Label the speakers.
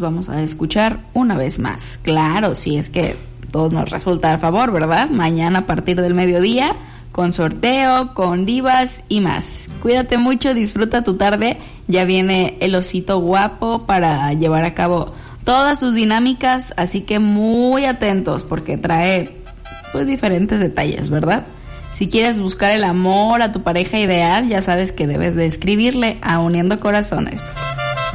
Speaker 1: vamos a escuchar una vez más. Claro, si es que todo nos resulta a favor, ¿verdad? Mañana a partir del mediodía, con sorteo, con divas y más. Cuídate mucho, disfruta tu tarde. Ya viene el osito guapo para llevar a cabo todas sus dinámicas, así que muy atentos porque trae pues diferentes detalles, ¿verdad? Si quieres buscar el amor a tu pareja ideal, ya sabes que debes de escribirle a Uniendo Corazones.